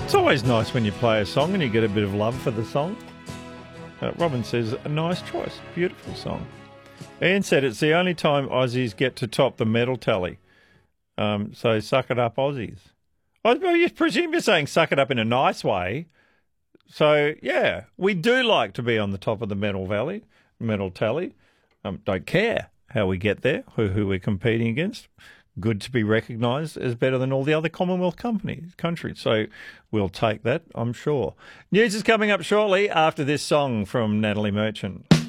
It's always nice when you play a song and you get a bit of love for the song. Robin says, a nice choice. Beautiful song. Ian said it's the only time Aussies get to top the medal tally. So suck it up, Aussies. I presume you're saying suck it up in a nice way. So, yeah, we do like to be on the top of the medal tally. Don't care how we get there, who we're competing against. Good to be recognised as better than all the other Commonwealth countries. So we'll take that, I'm sure. News is coming up shortly after this song from Natalie Merchant.